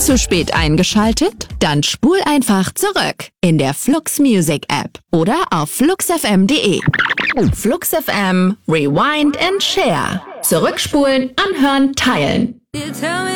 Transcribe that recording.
Zu spät eingeschaltet? Dann spul einfach zurück in der Flux Music App oder auf fluxfm.de. Flux FM, Rewind and Share. Zurückspulen, anhören, teilen.